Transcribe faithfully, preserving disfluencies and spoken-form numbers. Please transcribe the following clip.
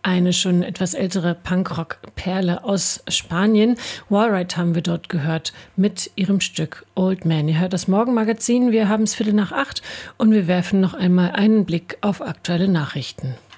Eine schon etwas ältere Punkrock-Perle aus Spanien. Wallride haben wir dort gehört mit ihrem Stück Old Man. Ihr hört das Morgenmagazin, wir haben es Viertel nach acht und wir werfen noch einmal einen Blick auf aktuelle Nachrichten.